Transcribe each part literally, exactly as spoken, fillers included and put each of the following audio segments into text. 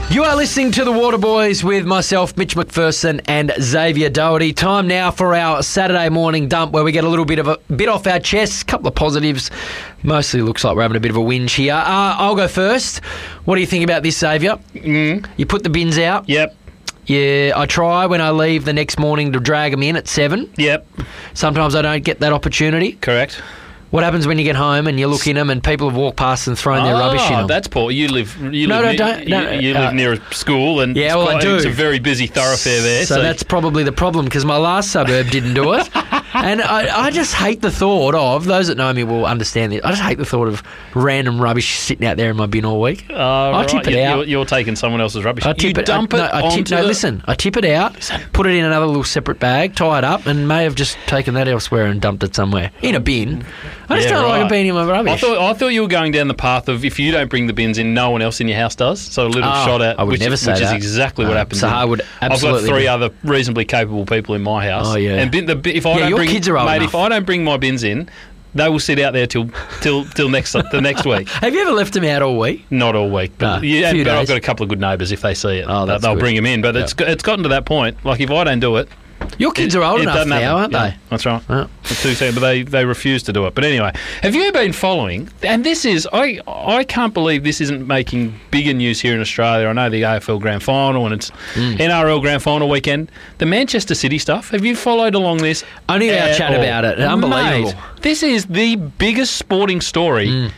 You are listening to The Waterboys with myself, Mitch McPherson, and Xavier Doherty. Time now for our Saturday morning dump where we get a little bit of a bit off our chests, a couple of positives. Mostly looks like we're having a bit of a whinge here. Uh, I'll go first. What do you think about this, Xavier? Mm. You put the bins out. Yep. Yeah, I try when I leave the next morning to drag them in at seven. Yep. Sometimes I don't get that opportunity. Correct. What happens when you get home and you look in them and people have walked past and thrown their oh, rubbish in them? That's poor. You live. You No, live no, near, don't- no, you, you uh, live near a school, and Yeah, it's, well, I quite, do. it's a very busy thoroughfare there. So, So, that's probably the problem because my last suburb didn't do it. And I, I just hate the thought of, those that know me will understand this, I just hate the thought of random rubbish sitting out there in my bin all week. Oh, I right. tip it you, out. You're, you're taking someone else's rubbish. I tip you it, dump I, it no, I onto tip, no, the... listen, I tip it out, put it in another little separate bag, tie it up, and may have just taken that elsewhere and dumped it somewhere. In a bin. I just Yeah, don't like right. a bin in my rubbish. I thought I thought you were going down the path of if you don't bring the bins in, no one else in your house does. So a little Oh, shot at I would which, never is, say which that. is exactly what No, happens. so in- I would absolutely I've got three do. other reasonably capable people in my house. Oh, yeah. And bin, the, bi- if I Yeah, don't your bring, kids are old mate, enough. if I don't bring my bins in, they will sit out there till till till next the next week. Have you ever left them out all week? Not all week, but No, yeah, few but I've days. got a couple of good neighbours. If they see it, Oh, that's they'll good. bring them in. But it's it's gotten to that point. Like if I don't do it, Your kids it- are old it enough doesn't now, happen. aren't Yeah, they? That's right. Yeah. The two seconds, but they, they refuse to do it. But anyway, have you been following? And this is I I can't believe this isn't making bigger news here in Australia. I know the A F L Grand Final and it's Mm. N R L Grand Final weekend. The Manchester City stuff. Have you followed along this? Only our at chat all? about it. Unbelievable. Mate, this is the biggest sporting story. Mm.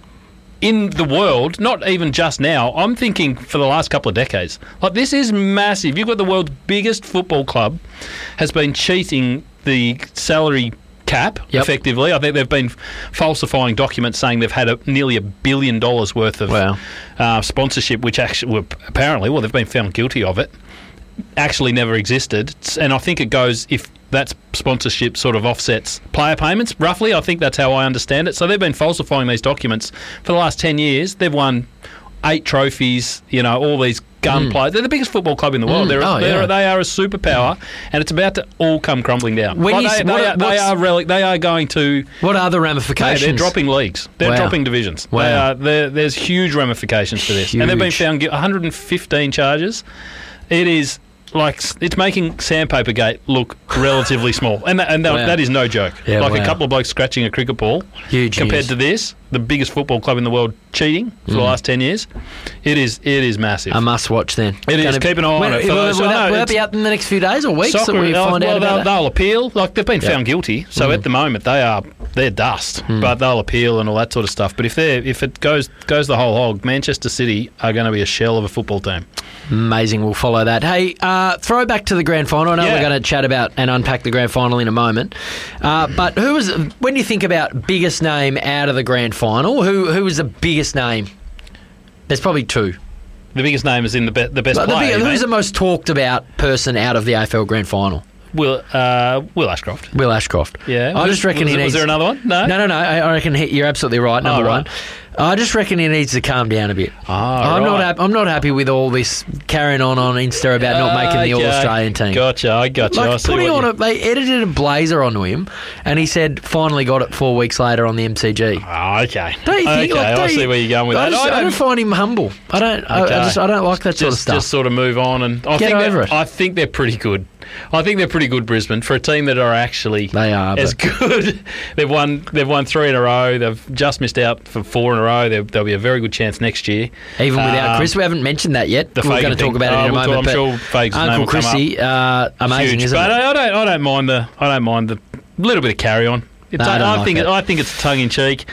In the world, not even just now, I'm thinking for the last couple of decades. Like, this is massive. You've got the world's biggest football club has been cheating the salary cap, Yep. effectively. I think they've been falsifying documents saying they've had a, nearly a billion dollars worth of Wow. uh, sponsorship, which actually, well, apparently, well, they've been found guilty of it, actually never existed. And I think it goes, if that sponsorship sort of offsets player payments, roughly. I think that's how I understand it. So they've been falsifying these documents for the last ten years. They've won eight trophies, you know, all these gun players. They're the biggest football club in the world. Mm. They're, Oh, they're, yeah. They are a superpower, and it's about to all come crumbling down. When Like, you s- they, they, what- are, they, what's- are relic, they are going to... What are the Mate, ramifications? they're dropping leagues. They're Wow. dropping divisions. Wow. They are, they're- there's huge ramifications to this. And they've been Huge. found guilty. one hundred fifteen charges. It is like it's making Sandpaper Gate look relatively small. And that, and that, Wow. that is no joke. Yeah, like wow. a couple of blokes scratching a cricket ball. Huge Compared news. to this, the biggest football club in the world cheating for the last ten years. It is it is massive. A must watch then. It is. Gonna be- Keep an eye on when, it for Will, those- will I that, know, will that it's- be out in the next few days or weeks Soccer, that we oh, find well, out they'll, about that? they'll appeal. Like they've been Yeah. found guilty, so at the moment they are they're dust. But they'll appeal and all that sort of stuff. But if they if it goes goes the whole hog, Manchester City are going to be a shell of a football team. Amazing. We'll follow that. Hey, uh, throw back to the grand final. I know Yeah. we're going to chat about and unpack the grand final in a moment. Uh, but who was when you think about biggest name out of the grand final? Who who was the biggest name? There's probably two. The biggest name is in the be- the best But the player. big, you who's the mean? most talked about person out of the A F L grand final? Will uh, Will Ashcroft. Will Ashcroft. Yeah, I Was- just reckon was, he was needs. there another one? No, No, no, no. I I reckon he, you're absolutely right. Number Oh, right. one. I just reckon he needs to calm down a bit. Ah, I'm not. right. Hap- I'm not happy with all this carrying on on Insta about not making the Okay. All Australian team. Gotcha, I gotcha. I Like see putting what on you- a, they edited a blazer onto him, and he said finally got it four weeks later on the M C G. Oh, okay. Don't you think? Okay, like, I don't see you- where you're going with I that. Just, I, don't- don't find him humble. I don't. I, Okay. I just. I don't like that sort of just, stuff. just sort of move on, and I Get think over that- it. I think they're pretty good. I think they're pretty good, Brisbane, for a team that are actually They are, as but- good. They've won. They've won three in a row. They've just missed out for four in a row. They'll, there'll be a very good chance next year. Even without Um, Chris, we haven't mentioned that yet. the We're going to Fagan talk thing. about it Oh, in a we'll talk- moment. I'm but sure Fagan's name Uncle will come up. Chrissy, uh, amazing, Huge. isn't but it? I, I don't. I don't mind the. I don't mind the little bit of carry on. It's, No, I I, don't I like think. that. It, I think it's tongue in cheek.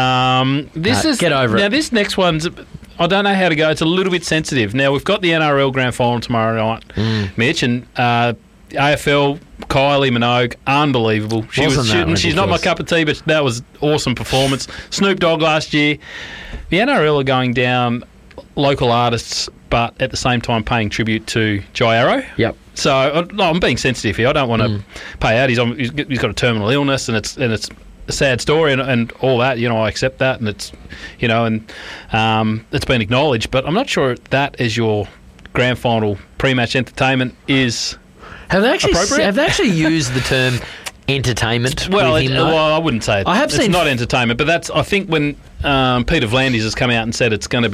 Um, this No, is get over now. it. This next one's. I don't know how to go. It's a little bit sensitive. Now we've got the N R L Grand Final tomorrow night, Mm. Mitch, and uh, A F L. Kylie Minogue, unbelievable. She Wasn't was that shooting. She's not my ridiculous? cup of tea, but that was awesome performance. Snoop Dogg last year. The N R L are going down local artists, but at the same time paying tribute to Jai Arrow. Yep. So I- no, I'm being sensitive here. I don't want to Mm. pay out. He's, on, he's he's got a terminal illness, and it's and it's a sad story, and, and all that. You know, I accept that, and it's you know, and um, it's been acknowledged. But I'm not sure that as your grand final pre-match entertainment is Have they actually appropriate? have they actually used the term entertainment well. with It, him? though? well, I wouldn't say it. I have it's seen- not entertainment, but that's I think when um, Peter Vlandis has come out and said it's going to be the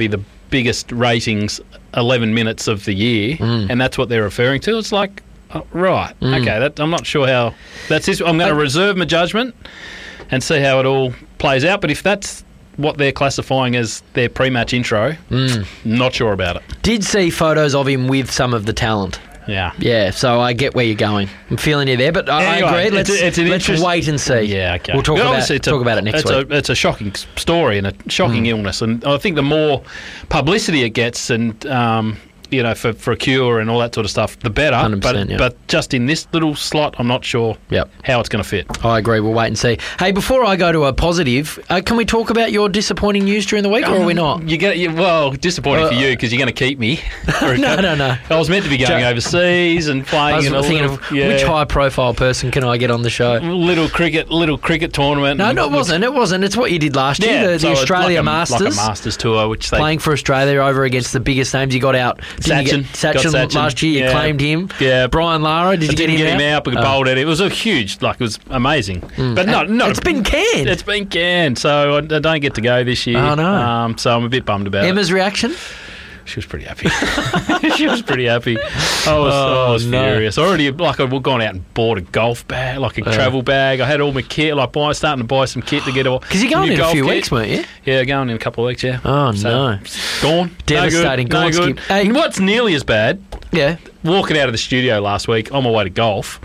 biggest ratings eleven minutes of the year, Mm. and that's what they're referring to. It's like, oh, right, Mm. okay, that, I'm not sure how that's this. I'm going to Uh, reserve my judgment and see how it all plays out. But if that's what they're classifying as their pre-match intro, Mm. not sure about it. Did see photos of him with some of the talent. Yeah. Yeah, so I get where you're going. I'm feeling you there, but I, Anyway, I agree. Let's, it's a- it's an let's interest- wait and see. Yeah, okay. We'll talk But about, obviously it's a- talk about it next it's week. A, it's a shocking s- story and a shocking Mm. illness, and I think the more publicity it gets, and um, you know, for, for a cure and all that sort of stuff, the better. one hundred percent, but yeah. but just in this little slot, I'm not sure Yep. how it's going to fit. I agree. We'll wait and see. Hey, before I go to a positive, uh, can we talk about your disappointing news during the week, or are we not? You get you, well disappointing Uh, for you because you're going to keep me. For a No, cou- no, no. I was meant to be going Jo- overseas and I playing was in a thinking little, of yeah, which high-profile person can I get on the show? little cricket little cricket tournament. No, no, it wasn't. It wasn't. It's what you did last Yeah, year, the, so the it's Australia like a, Masters. like a Masters tour, which they Playing for Australia over against the biggest names. You got out. Did you Sachin. get Got Sachin, Sachin. last year. You Yeah. claimed him. Yeah. Brian Lara. Did I you get didn't him get out? him out, but Oh. bowled at it. It was a huge, like it was amazing. But no, no, It's been canned. It's been canned, so I, I don't get to go this year. Oh, no. Um, so I'm a bit bummed about it. Emma's reaction? She was pretty happy. She was pretty happy. I was, Oh, I was no. furious. I already like I'd gone out and bought a golf bag, like a Yeah. travel bag. I had all my kit, like buy, starting to buy some kit to get all. Because you're going new in a golf few kit. weeks, weren't you? Yeah, going in a couple of weeks. Yeah. Oh, So, no. Gone. Devastating. No good. No Gonski. good. Hey. And what's nearly as bad? Yeah. Walking out of the studio last week on my way to golf,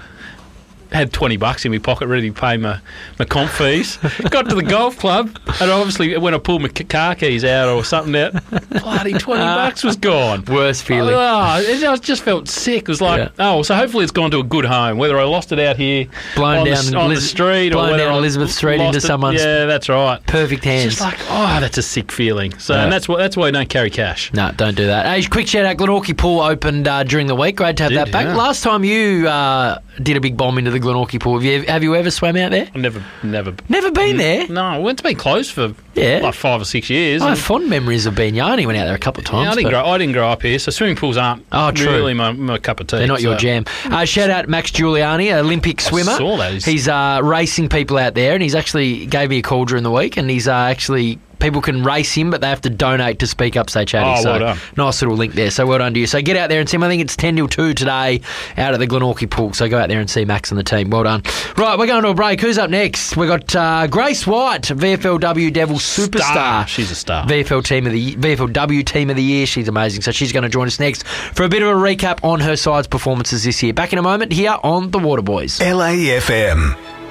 had twenty bucks in my pocket ready to pay my, my comp fees. Got to the golf club, and obviously when I pulled my c- car keys out or something out, bloody twenty bucks was gone. Worst feeling. Oh, it, I just felt sick. It was like, Yeah. oh, so hopefully it's gone to a good home. Whether I lost it out here Blown on, down the, on the Eliz- street or blown whether down I Elizabeth Street lost into it- someone's Yeah, that's right. perfect hands. It's just like, oh, that's a sick feeling. So, Yeah. and that's why that's why I don't carry cash. No, don't do that. Hey, quick shout out. Glenorchy Pool opened uh, during the week. Great to have Did, that back. yeah. Last time you uh, did a big bomb into the Glenorchy Pool, have you, have you ever swam out there? I've never, never. Never been there. No, well, it's been closed for Yeah. like five or six years. I have and- fond memories of being young. I only went out there a couple of times. Yeah, I didn't but grow. I didn't grow up here, so swimming pools aren't Oh, true. really my, my cup of tea. They're not your so- jam. Uh, shout out Max Giuliani, Olympic swimmer. saw that. He's- He's uh, racing people out there, and he's actually gave me a call during the week, and he's uh, actually. People can race him, but they have to donate to Speak Up, Say Chatty. Oh, so well done. nice little link there. So well done to you. So get out there and see him. I think it's ten till two today out at the Glenorchy Pool. So go out there and see Max and the team. Well done. Right, we're going to a break. Who's up next? We've got uh, Grace White, V F L W Devils superstar. Star. She's a star. V F L team of the V F L W team of the year. She's amazing. So she's going to join us next for a bit of a recap on her side's performances this year. Back in a moment here on the Waterboys. L A F M.